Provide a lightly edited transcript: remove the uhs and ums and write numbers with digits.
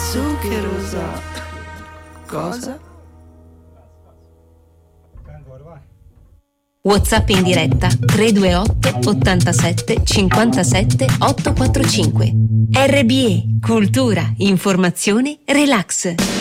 zuccherosa. Cosa? WhatsApp in diretta 328 87 57 845. RBE, cultura, informazione, relax.